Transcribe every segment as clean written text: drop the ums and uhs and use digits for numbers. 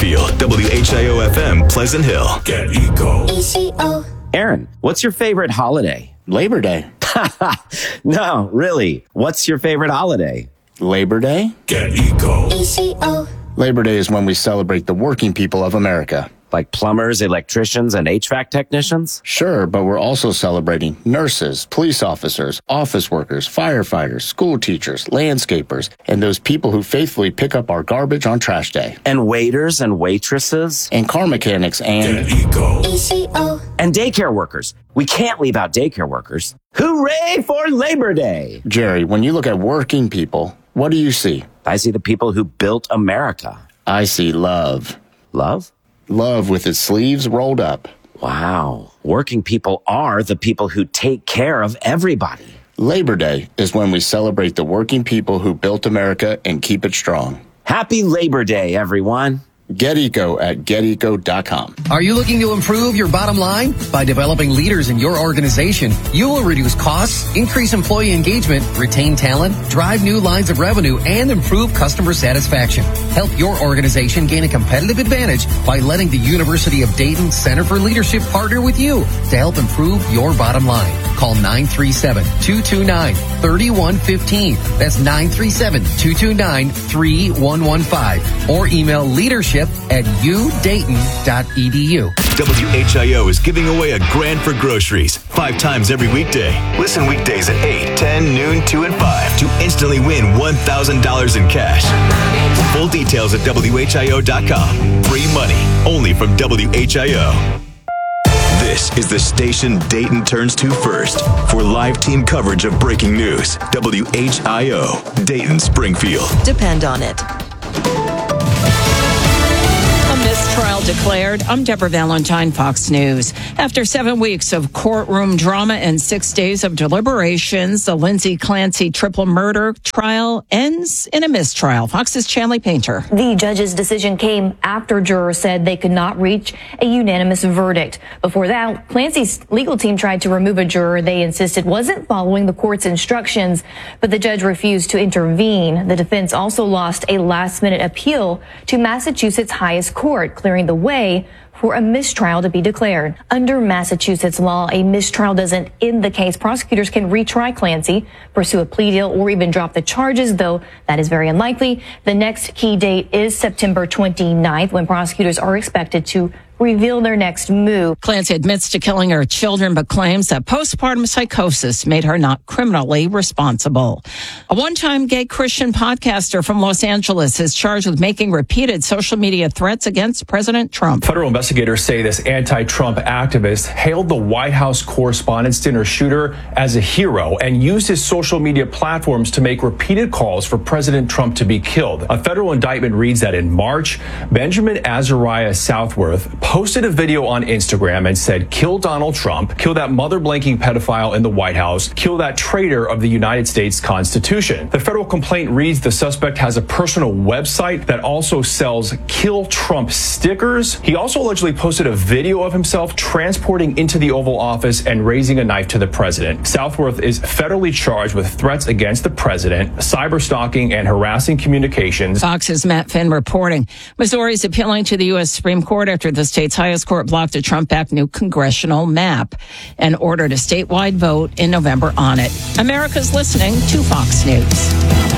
Springfield, WHIO-FM, Pleasant Hill. Get Eco. ECO. Aaron, what's your favorite holiday? Labor Day. No, really. What's your favorite holiday? Labor Day? Get Eco. ECO. Labor Day is when we celebrate the working people of America. Like plumbers, electricians, and HVAC technicians? Sure, but we're also celebrating nurses, police officers, office workers, firefighters, school teachers, landscapers, and those people who faithfully pick up our garbage on trash day. And waiters and waitresses? And car mechanics and... Get Eco. ECO. And daycare workers. We can't leave out daycare workers. Hooray for Labor Day! Jerry, when you look at working people, what do you see? I see the people who built America. I see love. Love? Love with its sleeves rolled up. Wow. Working people are the people who take care of everybody. Labor Day is when we celebrate the working people who built America and keep it strong. Happy Labor Day, everyone. Get Eco at geteco.com. Are you looking to improve your bottom line? By developing leaders in your organization, you will reduce costs, increase employee engagement, retain talent, drive new lines of revenue, and improve customer satisfaction. Help your organization gain a competitive advantage by letting the University of Dayton Center for Leadership partner with you to help improve your bottom line. Call 937-229-3115. That's 937-229-3115. Or email leadership@udayton.edu. WHIO is giving away a grand for groceries 5 times every weekday. Listen weekdays at 8, 10, noon, 2, and 5 to instantly win $1,000 in cash. Full details at WHIO.com. Free money only from WHIO. This is the station Dayton turns to first for live team coverage of breaking news. WHIO, Dayton, Springfield. Depend on it. A mistrial declared. I'm Deborah Valentine, Fox News. After 7 weeks of courtroom drama and 6 days of deliberations, the Lindsay Clancy triple murder trial ends in a mistrial. Fox's Chanley Painter. The judge's decision came after jurors said they could not reach a unanimous verdict. Before that, Clancy's legal team tried to remove a juror they insisted wasn't following the court's instructions, but the judge refused to intervene. The defense also lost a last-minute appeal to Massachusetts' highest court, clearing the way for a mistrial to be declared. Under Massachusetts law, a mistrial doesn't end the case. Prosecutors can retry Clancy, pursue a plea deal, or even drop the charges, though that is very unlikely. The next key date is September 29th, when prosecutors are expected to reveal their next move. Clancy admits to killing her children, but claims that postpartum psychosis made her not criminally responsible. A one-time gay Christian podcaster from Los Angeles is charged with making repeated social media threats against President Trump. Federal investigators say this anti-Trump activist hailed the White House Correspondents' Dinner shooter as a hero and used his social media platforms to make repeated calls for President Trump to be killed. A federal indictment reads that in March, Benjamin Azariah Southworth posted a video on Instagram and said, "Kill Donald Trump, kill that mother-blanking pedophile in the White House, kill that traitor of the United States Constitution." The federal complaint reads the suspect has a personal website that also sells Kill Trump stickers. He also allegedly posted a video of himself transporting into the Oval Office and raising a knife to the president. Southworth is federally charged with threats against the president, cyber stalking, and harassing communications. Fox's Matt Finn reporting. Missouri is appealing to the U.S. Supreme Court after the state's highest court blocked a Trump-backed new congressional map and ordered a statewide vote in November on it. America's listening to Fox News.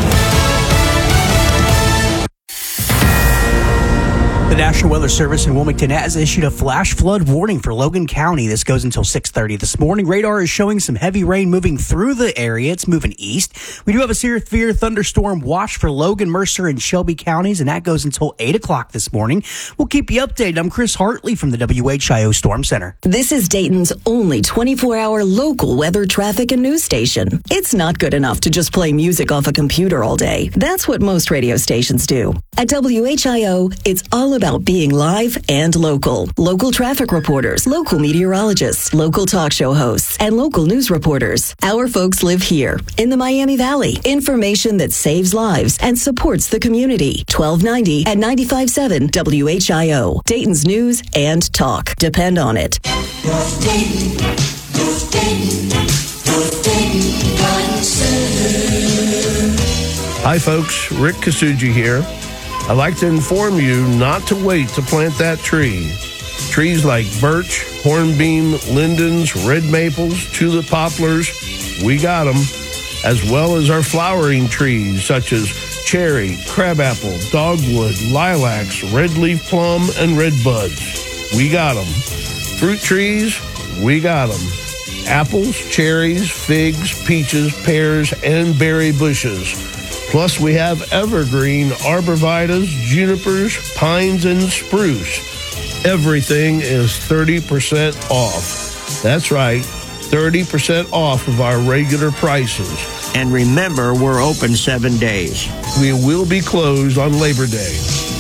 The National Weather Service in Wilmington has issued a flash flood warning for Logan County. This goes until 6:30 this morning. Radar is showing some heavy rain moving through the area. It's moving east. We do have a severe thunderstorm watch for Logan, Mercer, and Shelby counties, and that goes until 8 o'clock this morning. We'll keep you updated. I'm Chris Hartley from the WHIO Storm Center. This is Dayton's only 24-hour local weather, traffic, and news station. It's not good enough to just play music off a computer all day. That's what most radio stations do. At WHIO, it's all about being live and local. Local traffic reporters, local meteorologists, local talk show hosts, and local news reporters. Our folks live here in the Miami Valley. Information that saves lives and supports the community. 1290 and 95.7 WHIO. Dayton's news and talk. Depend on it. North Dayton, North Dayton, North Dayton, Hi folks, Rick Kasuji here. I'd like to inform you not to wait to plant that tree. Trees like birch, hornbeam, lindens, red maples, tulip poplars, we got them, as well as our flowering trees such as cherry, crabapple, dogwood, lilacs, red leaf plum, and red buds. We got them. Fruit trees, we got them. Apples, cherries, figs, peaches, pears, and berry bushes. Plus, we have evergreen arborvitaes, junipers, pines, and spruce. Everything is 30% off. That's right, 30% off of our regular prices. And remember, we're open 7 days. We will be closed on Labor Day.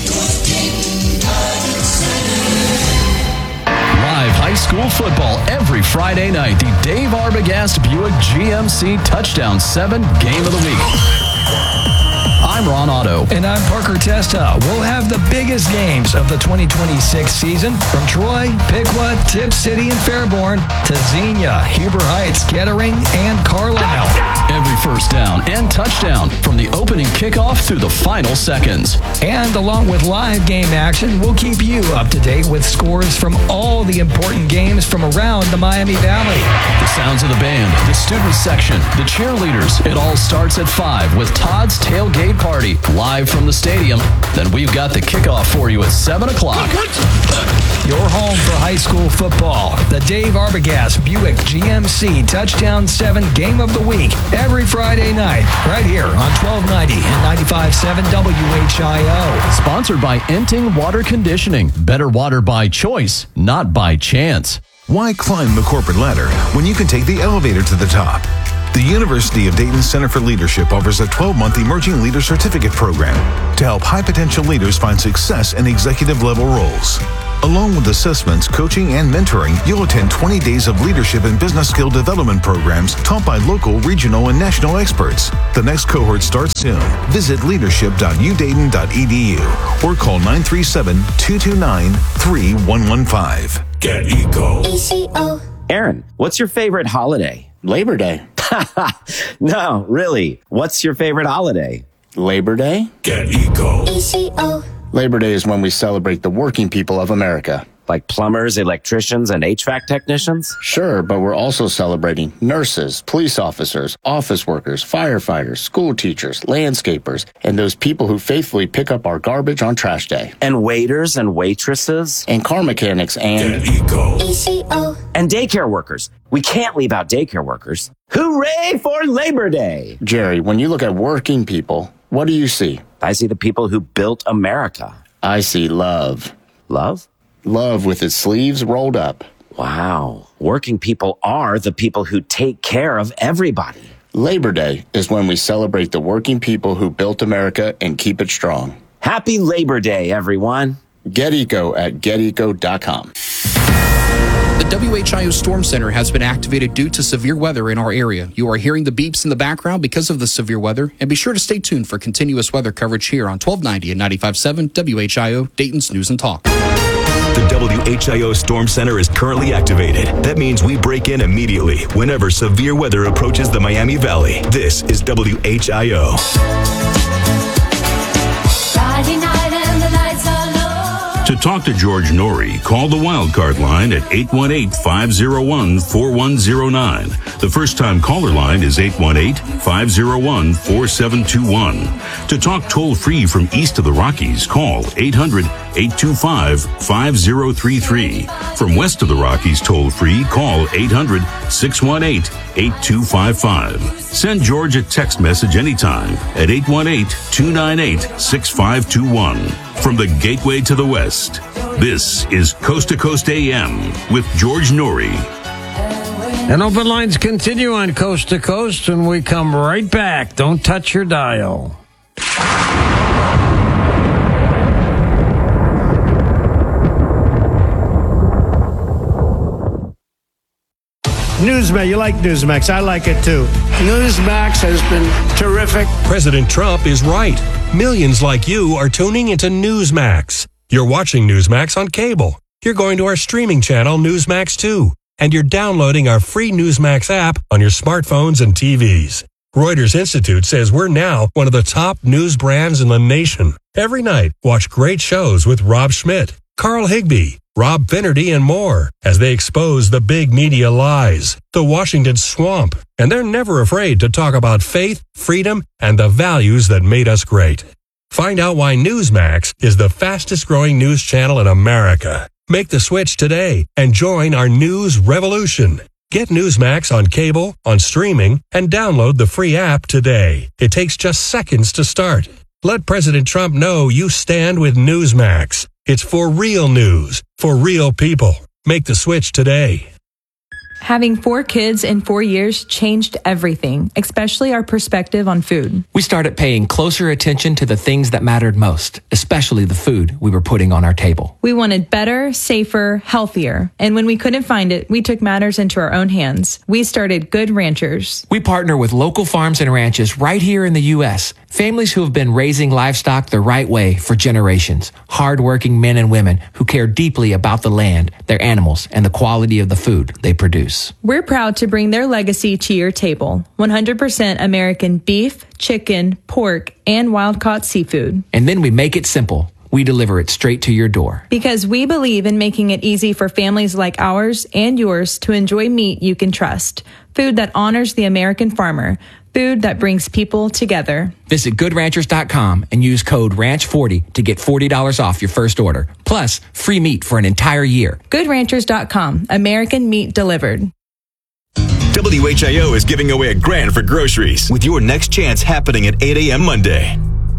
Live high school football every Friday night. The Dave Arbogast Buick GMC Touchdown 7 Game of the Week. I'm Ron Otto. And I'm Parker Testa. We'll have the biggest games of the 2026 season from Troy, Piqua, Tip City, and Fairborn to Xenia, Huber Heights, Kettering, and Carlisle. Every first down and touchdown from the opening kickoff through the final seconds. And along with live game action, we'll keep you up to date with scores from all the important games from around the Miami Valley. The sounds of the band, the student section, the cheerleaders. It all starts at 5 with Todd's Tailgate Party live from the stadium. Then we've got the kickoff for you at 7 o'clock. Your home for high school football. The Dave Arbogast Buick GMC Touchdown 7 Game of the Week. Every Friday night, right here on 1290 and 95.7 WHIO. Sponsored by Enting Water Conditioning. Better water by choice, not by chance. Why climb the corporate ladder when you can take the elevator to the top? The University of Dayton Center for Leadership offers a 12-month Emerging Leader Certificate program to help high-potential leaders find success in executive-level roles. Along with assessments, coaching, and mentoring, you'll attend 20 days of leadership and business skill development programs taught by local, regional, and national experts. The next cohort starts soon. Visit leadership.udayton.edu or call 937-229-3115. Get Eco. ECO. Aaron, what's your favorite holiday? Labor Day. No, really. What's your favorite holiday? Labor Day? Get Eco. ECO. Labor Day is when we celebrate the working people of America. Like plumbers, electricians, and HVAC technicians? Sure, but we're also celebrating nurses, police officers, office workers, firefighters, school teachers, landscapers, and those people who faithfully pick up our garbage on trash day. And waiters and waitresses? And car mechanics and... Get Eco. ECO. And daycare workers. We can't leave out daycare workers. Hooray for Labor Day! Jerry, when you look at working people, what do you see? I see the people who built America. I see love. Love? Love with its sleeves rolled up. Wow. Working people are the people who take care of everybody. Labor Day is when we celebrate the working people who built America and keep it strong. Happy Labor Day, everyone. Get Eco at geteco.com. The WHIO Storm Center has been activated due to severe weather in our area. You are hearing the beeps in the background because of the severe weather, and be sure to stay tuned for continuous weather coverage here on 1290 and 95.7 WHIO, Dayton's News and Talk. The WHIO Storm Center is currently activated. That means we break in immediately whenever severe weather approaches the Miami Valley. This is WHIO. Friday night and the lights are low. To talk to George Norrie, call the Wildcard line at 818-501-4109. The first-time caller line is 818-501-4721. To talk toll-free from east of the Rockies, call 800-825-5033. From west of the Rockies, toll-free, call 800-618-8255. Send George a text message anytime at 818-298-6521. From the Gateway to the West, this is Coast to Coast AM with George Norrie. And open lines continue on Coast to Coast, and we come right back. Don't touch your dial. Newsmax, you like Newsmax. I like it too. Newsmax has been terrific. President Trump is right. Millions like you are tuning into Newsmax. You're watching Newsmax on cable. You're going to our streaming channel, Newsmax 2. And you're downloading our free Newsmax app on your smartphones and TVs. Reuters Institute says we're now one of the top news brands in the nation. Every night, watch great shows with Rob Schmidt, Carl Higbie, Rob Finnerty, and more as they expose the big media lies, the Washington swamp, and they're never afraid to talk about faith, freedom, and the values that made us great. Find out why Newsmax is the fastest growing news channel in America. Make the switch today and join our news revolution. Get Newsmax on cable, on streaming, and download the free app today. It takes just seconds to start. Let President Trump know you stand with Newsmax. It's for real news, for real people. Make the switch today. Having 4 kids in 4 years changed everything, especially our perspective on food. We started paying closer attention to the things that mattered most, especially the food we were putting on our table. We wanted better, safer, healthier. And when we couldn't find it, we took matters into our own hands. We started Good Ranchers. We partner with local farms and ranches right here in the U.S., families who have been raising livestock the right way for generations. Hardworking men and women who care deeply about the land, their animals, and the quality of the food they produce. We're proud to bring their legacy to your table. 100% American beef, chicken, pork, and wild-caught seafood. And then we make it simple. We deliver it straight to your door. Because we believe in making it easy for families like ours and yours to enjoy meat you can trust. Food that honors the American farmer. Food that brings people together. Visit GoodRanchers.com and use code RANCH40 to get $40 off your first order. Plus, free meat for an entire year. GoodRanchers.com. American meat delivered. WHIO is giving away $1,000 for groceries with your next chance happening at 8 a.m. Monday.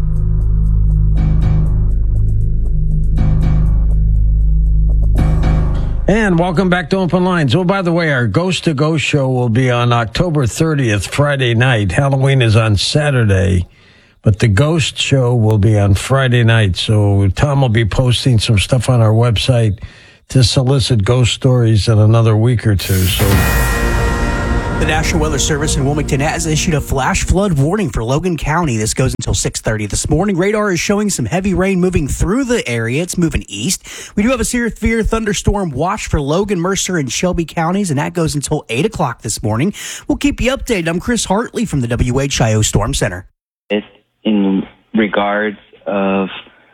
And welcome back to Open Lines. Oh, by the way, our Ghost to Ghost show will be on October 30th, Friday night. Halloween is on Saturday, but the Ghost show will be on Friday night. So Tom will be posting some stuff on our website to solicit ghost stories in another week or two. So the National Weather Service in Wilmington has issued a flash flood warning for Logan County. This goes until 6:30 this morning. Radar is showing some heavy rain moving through the area. It's moving east. We do have a severe thunderstorm watch for Logan, Mercer, and Shelby counties, and that goes until 8 o'clock this morning. We'll keep you updated. I'm Chris Hartley from the WHIO Storm Center. It's in regards of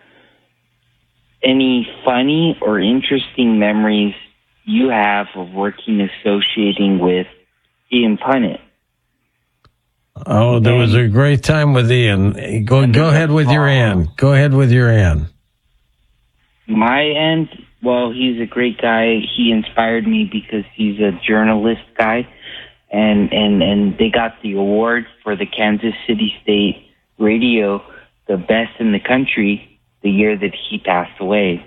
any funny or interesting memories you have of working associating with Ian Punnett. Oh, there was a great time with Ian. Go ahead with your end. Go ahead with your end. My end, well, he's a great guy. He inspired me because he's a journalist guy, and they got the award for the Kansas City State Radio, the best in the country, the year that he passed away.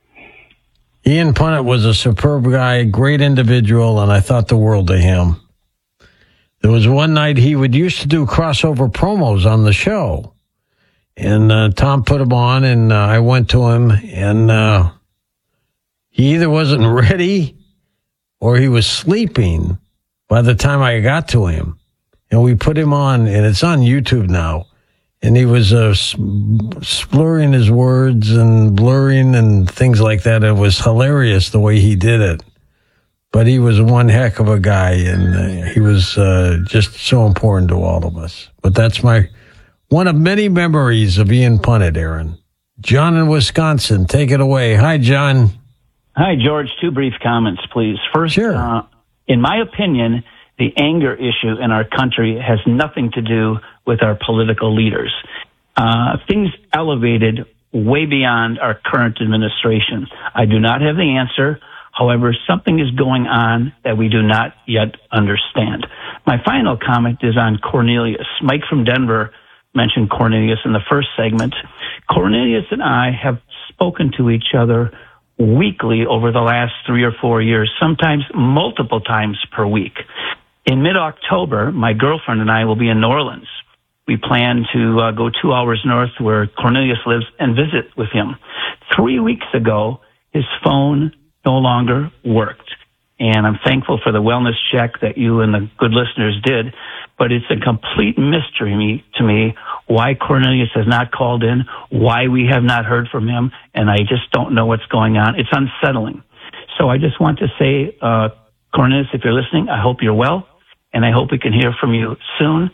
Ian Punnett was a superb guy, great individual, and I thought the world of him. There was one night he used to do crossover promos on the show, and Tom put him on, and I went to him, and he either wasn't ready or he was sleeping by the time I got to him. And we put him on, and it's on YouTube now, and he was slurring his words and blurring and things like that. It was hilarious the way he did it. But he was one heck of a guy, and he was just so important to all of us. But that's one of many memories of Ian Punnett, Aaron. John in Wisconsin, take it away. Hi, John. Hi, George. 2 brief comments, please. First, sure. In my opinion, the anger issue in our country has nothing to do with our political leaders. Things elevated way beyond our current administration. I do not have the answer. However, something is going on that we do not yet understand. My final comment is on Cornelius. Mike from Denver mentioned Cornelius in the first segment. Cornelius and I have spoken to each other weekly over the last 3 or 4 years, sometimes multiple times per week. In mid-October, my girlfriend and I will be in New Orleans. We plan to go 2 hours north where Cornelius lives and visit with him. 3 weeks ago, his phone no longer worked. And I'm thankful for the wellness check that you and the good listeners did, but it's a complete mystery to me why Cornelius has not called in, why we have not heard from him, and I just don't know what's going on. It's unsettling. So I just want to say, Cornelius, if you're listening, I hope you're well, and I hope we can hear from you soon.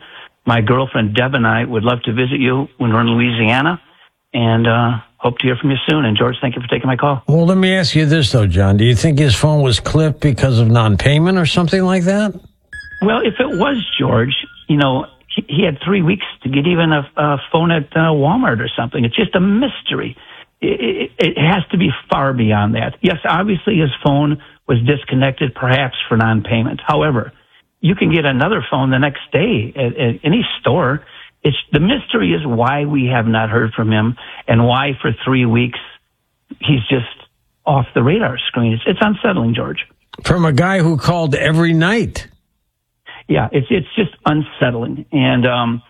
my girlfriend Deb and I would love to visit you when we're in Louisiana, and hope to hear from you soon. And George, thank you for taking my call. Well, let me ask you this, though, John. Do you think his phone was clipped because of non-payment or something like that? Well, if it was, George, he had 3 weeks to get even a phone at Walmart or something. It's just a mystery. It has to be far beyond that. Yes, obviously his phone was disconnected, perhaps for non-payment. However, you can get another phone the next day at any store. The mystery is why we have not heard from him and why for 3 weeks he's just off the radar screen. It's unsettling, George. From a guy who called every night. Yeah, it's just unsettling. And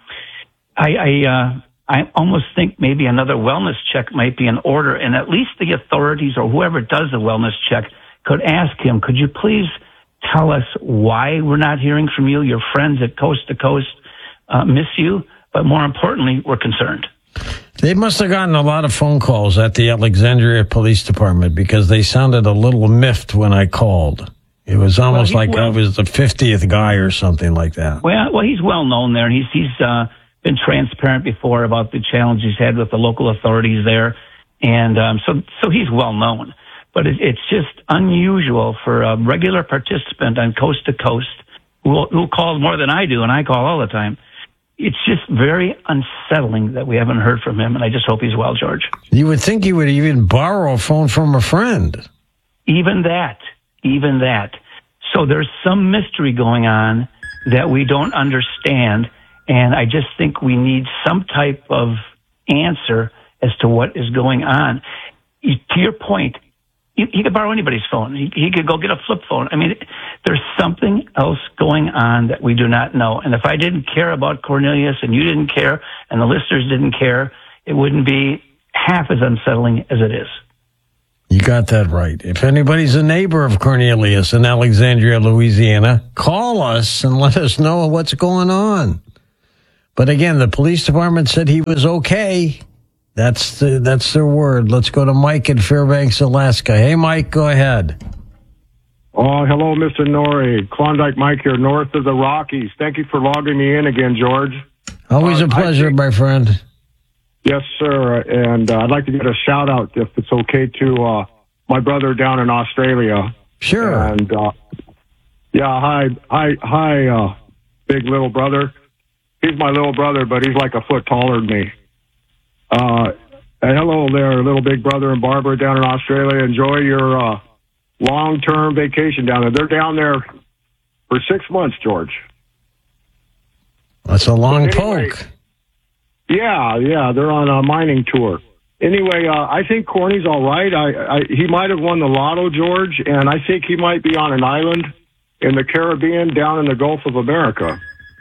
I almost think maybe another wellness check might be in order, and at least the authorities or whoever does the wellness check could ask him, could you please tell us why we're not hearing from you? Your friends at Coast to Coast miss you. But more importantly, we're concerned. They must have gotten a lot of phone calls at the Alexandria Police Department because they sounded a little miffed when I called. It was almost like I was the 50th guy or something like that. Well, he's well known there, and he's been transparent before about the challenge he's had with the local authorities there, and so he's well known. But it's just unusual for a regular participant on Coast to Coast who calls more than I do, and I call all the time. It's just very unsettling that we haven't heard from him, and I just hope he's well, George. You would think he would even borrow a phone from a friend. Even that. So there's some mystery going on that we don't understand, and I just think we need some type of answer as to what is going on. To your point, he could borrow anybody's phone. He could go get a flip phone. I mean, there's something else going on that we do not know. And if I didn't care about Cornelius and you didn't care and the listeners didn't care, it wouldn't be half as unsettling as it is. You got that right. If anybody's a neighbor of Cornelius in Alexandria, Louisiana, call us and let us know what's going on. But again, the police department said he was okay. That's their word. Let's go to Mike in Fairbanks, Alaska. Hey, Mike, go ahead. Oh, hello, Mr. Norrie. Klondike Mike here, north of the Rockies. Thank you for logging me in again, George. Always a pleasure, my friend. Yes, sir. And I'd like to get a shout-out, if it's okay, to my brother down in Australia. Sure. And, hi, big little brother. He's my little brother, but he's like a foot taller than me. Hello there, little big brother and Barbara down in Australia. Enjoy your long-term vacation down there. They're down there for 6 months, George. That's a long poke. Yeah, they're on a mining tour. Anyway, I think Corny's all right. He might have won the lotto, George, and I think he might be on an island in the Caribbean down in the Gulf of America.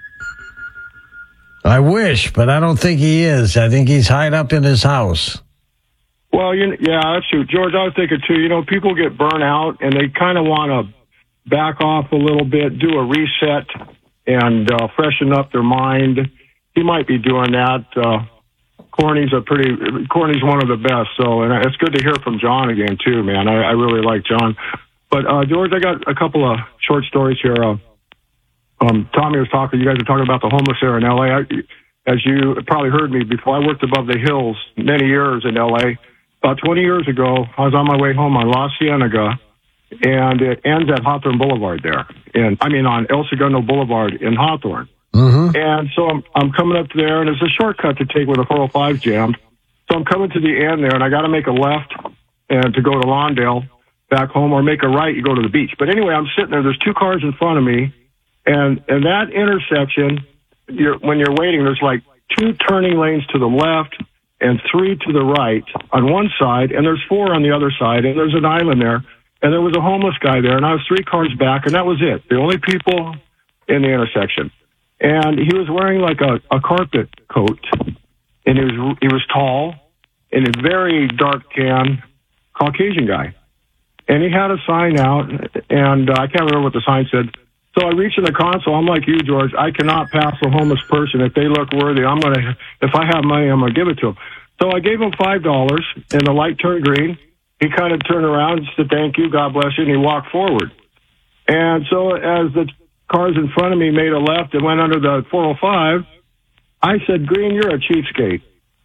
I wish, but I don't think he is. I think he's hid up in his house. Well, yeah, that's true. George, I was thinking, too, people get burnt out, and they kind of want to back off a little bit, do a reset, and freshen up their mind. He might be doing that. Corny's one of the best, so, and it's good to hear from John again, too, man. I really like John. But, George, I got a couple of short stories here. Tommy was talking, you guys were talking about the homeless there in L.A. As you probably heard me before, I worked above the hills many years in L.A. About 20 years ago, I was on my way home on La Cienega, and it ends at Hawthorne Boulevard there. On El Segundo Boulevard in Hawthorne. Mm-hmm. And so I'm coming up there, and it's a shortcut to take where the 405 jammed. So I'm coming to the end there, and I got to make a left and to go to Lawndale back home, or make a right, you go to the beach. But anyway, I'm sitting there. There's two cars in front of me. And that intersection, when you're waiting, there's like 2 turning lanes to the left and 3 to the right on one side, and there's 4 on the other side, and there's an island there. And there was a homeless guy there, and I was 3 cars back, and that was it. The only people in the intersection. And he was wearing like a carpet coat, and he was tall, and a very dark tan Caucasian guy. And he had a sign out, and I can't remember what the sign said. So I reach in the console. I'm like you, George. I cannot pass a homeless person. If they look worthy, if I have money, I'm going to give it to them. So I gave him $5, and the light turned green. He kind of turned around and said, thank you, God bless you, and he walked forward. And so as the cars in front of me made a left and went under the 405, I said, Green, you're a cheapskate.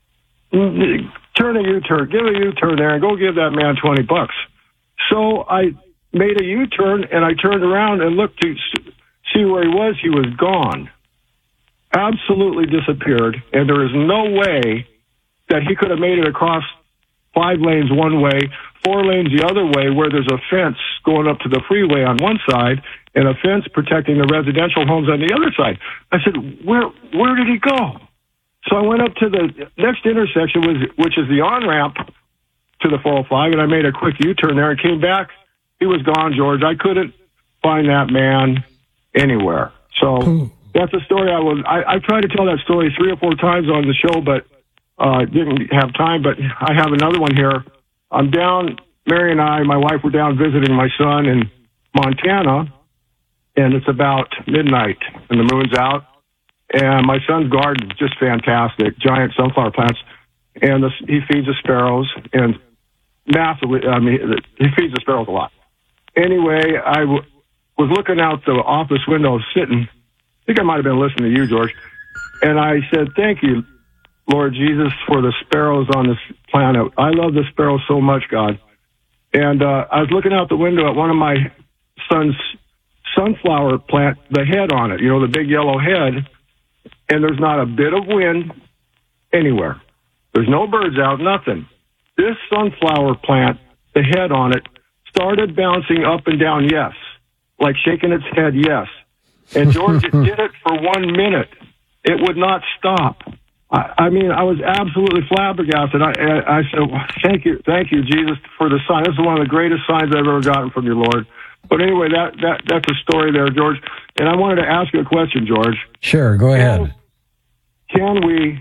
Turn a U-turn, give a U-turn there and go give that man $20. So I made a U-turn and I turned around and looked to see where he was. He was gone. Absolutely disappeared. And there is no way that he could have made it across 5 lanes one way, 4 lanes the other way, where there's a fence going up to the freeway on one side and a fence protecting the residential homes on the other side. I said, where did he go? So I went up to the next intersection, which is the on-ramp to the 405, and I made a quick U-turn there and came back. He was gone, George. I couldn't find that man anywhere. So that's a story I tried to tell that story 3 or 4 times on the show, but didn't have time. But I have another one here. I'm down, Mary and I, my wife, were down visiting my son in Montana, and it's about midnight, and the moon's out. And my son's garden is just fantastic, giant sunflower plants. And he feeds the sparrows, and massively, he feeds the sparrows a lot. Anyway, I was looking out the office window, sitting. I think I might have been listening to you, George. And I said, thank you, Lord Jesus, for the sparrows on this planet. I love the sparrows so much, God. And I was looking out the window at one of my son's sunflower plant, the head on it, the big yellow head, and there's not a bit of wind anywhere. There's no birds out, nothing. This sunflower plant, the head on it, started bouncing up and down, yes, like shaking its head, yes. And George, it did it for 1 minute. It would not stop. I was absolutely flabbergasted. I said, thank you, Jesus, for the sign. This is one of the greatest signs I've ever gotten from you, Lord. But anyway, that's a story there, George. And I wanted to ask you a question, George. Sure, go ahead. Can we...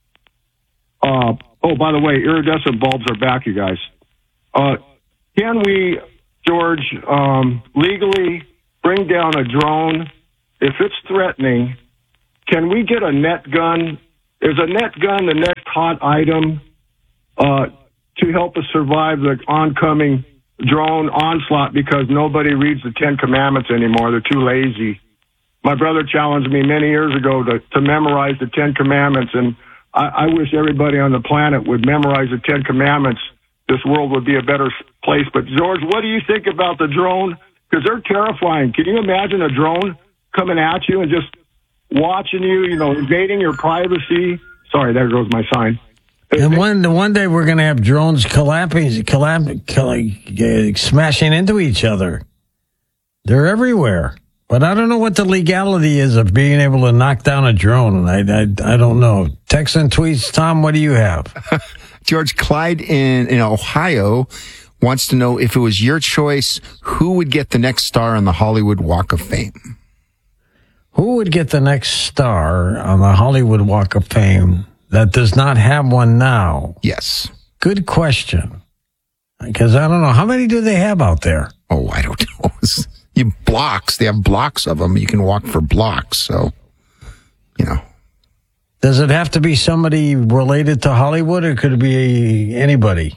by the way, iridescent bulbs are back, you guys. Can we, George, legally bring down a drone if it's threatening? Can we get a net gun? Is a net gun the next hot item to help us survive the oncoming drone onslaught, because nobody reads the 10 Commandments anymore? They're too lazy. My brother challenged me many years ago to memorize the 10 Commandments, and I wish everybody on the planet would memorize the 10 Commandments. This world would be a better place. But, George, what do you think about the drone? Because they're terrifying. Can you imagine a drone coming at you and just watching you, invading your privacy? Sorry, there goes my sign. And one day we're going to have drones smashing into each other. They're everywhere. But I don't know what the legality is of being able to knock down a drone. I don't know. Text and tweets. Tom, what do you have? George, Clyde in Ohio wants to know, if it was your choice, who would get the next star on the Hollywood Walk of Fame? Who would get the next star on the Hollywood Walk of Fame that does not have one now? Yes. Good question. Because I don't know. How many do they have out there? Oh, I don't know. Blocks. They have blocks of them. You can walk for blocks. So, Does it have to be somebody related to Hollywood, or could it be anybody?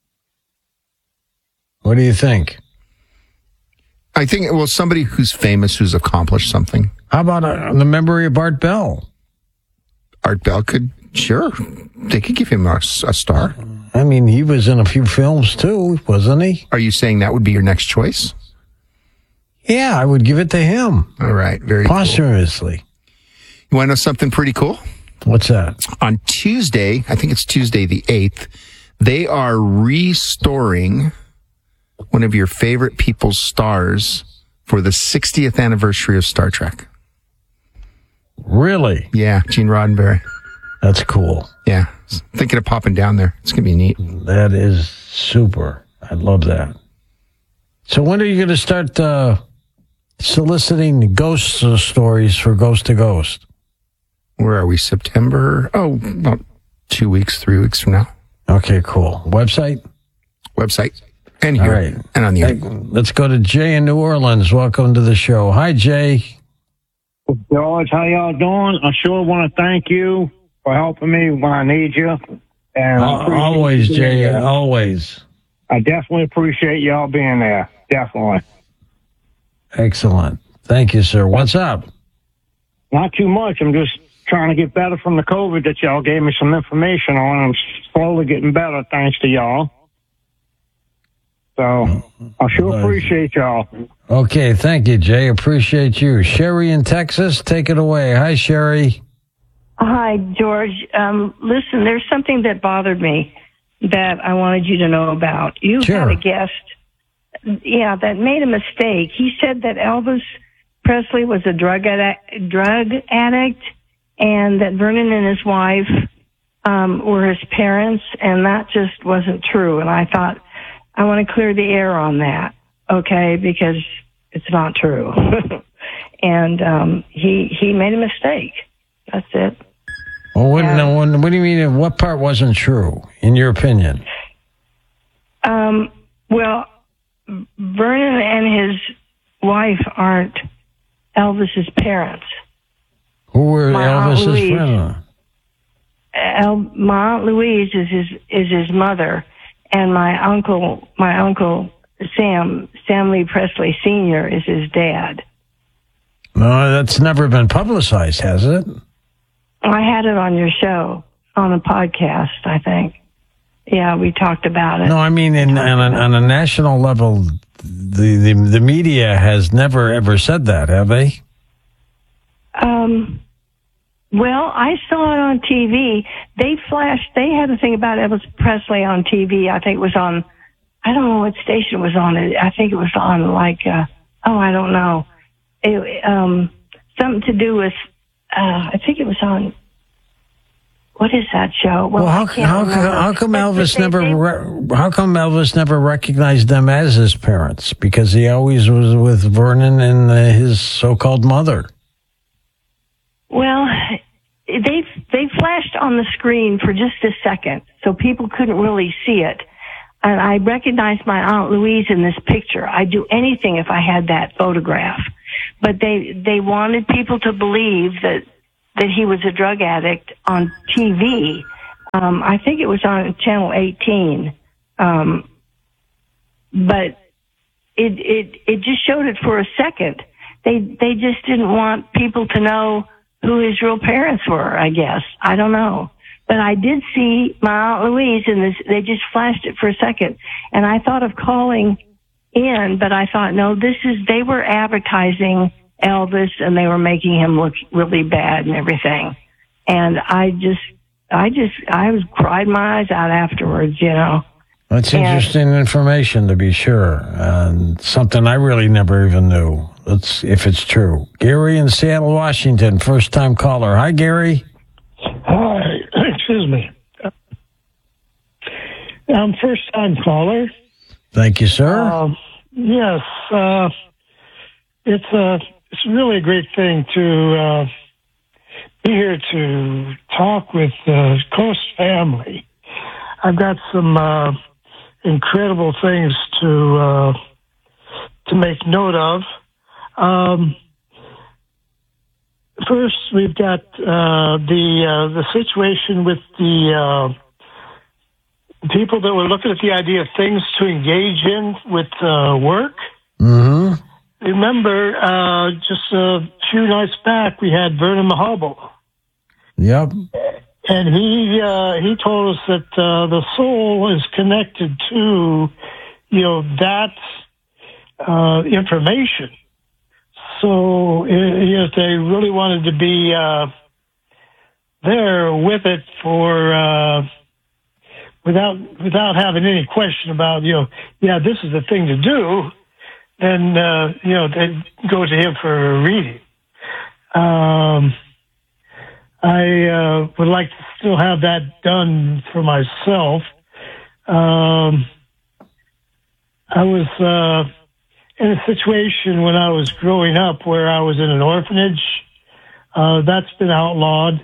What do you think? I think, somebody who's famous, who's accomplished something. How about the memory of Art Bell? Art Bell could, sure. They could give him a star. I mean, he was in a few films too, wasn't he? Are you saying that would be your next choice? Yeah, I would give it to him. All right, very posthumously. Cool. You want to know something pretty cool? What's that? On Tuesday, I think it's Tuesday the 8th, they are restoring one of your favorite people's stars for the 60th anniversary of Star Trek. Really? Yeah, Gene Roddenberry. That's cool. Yeah, thinking of popping down there. It's going to be neat. That is super. I love that. So when are you going to start soliciting ghost stories for Ghost to Ghost? Where are we? September? Oh, about 2 weeks, 3 weeks from now. Okay, cool. Website? And here. All right. And on the air. Let's go to Jay in New Orleans. Welcome to the show. Hi, Jay. George, how y'all doing? I sure want to thank you for helping me when I need you. And always, Jay, always. I definitely appreciate y'all being there. Definitely. Excellent. Thank you, sir. What's up? Not too much. I'm just trying to get better from the COVID that y'all gave me some information on. I'm slowly getting better thanks to y'all. So I sure appreciate y'all. Okay, thank you, Jay. Appreciate you. Sherry in Texas, take it away. Hi, Sherry. Hi, George. Listen, there's something that bothered me that I wanted you to know about. You had a guest, that made a mistake. He said that Elvis Presley was a drug addict, and that Vernon and his wife were his parents, and that just wasn't true. And I thought, I want to clear the air on that, okay, because it's not true. And he made a mistake. That's it. Well, what do you mean? What part wasn't true, in your opinion? Well, Vernon and his wife aren't Elvis's parents. Who were Elvis's parents? My Aunt Louise is his mother, and my uncle Sam Lee Presley Sr. is his dad. No, that's never been publicized, has it? I had it on your show, on a podcast, I think. Yeah, we talked about it. No, I mean, on a national level, the media has never ever said that, have they? Well, I saw it on TV. They had a thing about Elvis Presley on TV. I think it was on, I don't know what station it was on. I think it was on I don't know. Something to do with, I think it was on, what is that show? Well, how come Elvis never recognized them as his parents? Because he always was with Vernon and his so-called mother. Well, they flashed on the screen for just a second, so people couldn't really see it. And I recognized my Aunt Louise in this picture. I'd do anything if I had that photograph. But they wanted people to believe that he was a drug addict on TV. I think it was on Channel 18. But it just showed it for a second. They just didn't want people to know who his real parents were, I guess. I don't know. But I did see my Aunt Louise, and they just flashed it for a second. And I thought of calling in, but I thought, no, they were advertising Elvis, and they were making him look really bad and everything. And I cried my eyes out afterwards, you know. That's interesting information, to be sure, and something I really never even knew. If it's true. Gary in Seattle, Washington, first-time caller. Hi, Gary. Hi. Excuse me. I'm first-time caller. Thank you, sir. Yes. It's really a great thing to be here to talk with the Coast family. I've got some incredible things to make note of. First, we've got the situation with the people that were looking at the idea of things to engage in with work. Mm-hmm. Remember, just a few nights back, we had Vernon Mahabo. Yep. And he told us that the soul is connected to, that information. So if they really wanted to be there with it for without having any question about this is the thing to do, then they'd go to him for a reading. I would like to still have that done for myself. I was in a situation when I was growing up where I was in an orphanage. That's been outlawed.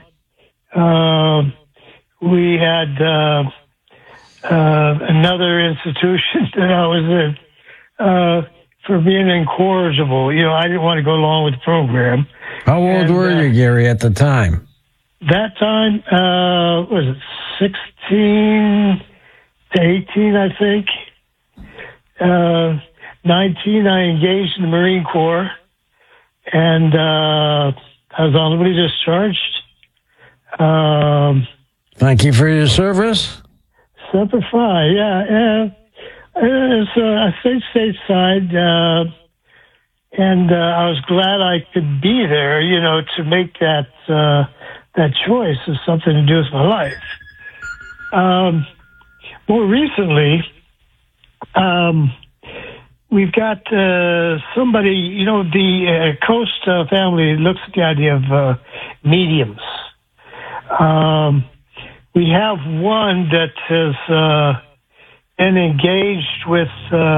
We had another institution that I was in for being incorrigible. I didn't want to go along with the program. How old were you, Gary, at the time? That time, was it 16 to 18, I think. 19, I engaged in the Marine Corps, and I was honorably discharged. Thank you for your service. Semper Fi, yeah. I stayed stateside, and I was glad I could be there, to make that choice is something to do with my life. More recently, we've got somebody, the Coast family looks at the idea of mediums. We have one that has been engaged with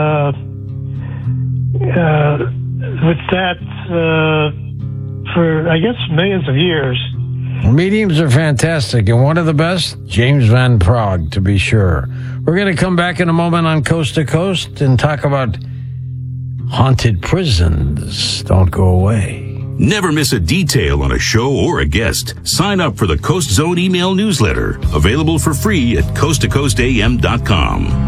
that for, I guess, millions of years. Mediums are fantastic, and one of the best, James Van Praagh, to be sure. We're going to come back in a moment on Coast to Coast and talk about haunted prisons. Don't go away. Never miss a detail on a show or a guest. Sign up for the Coast Zone email newsletter, available for free at coasttocoastam.com.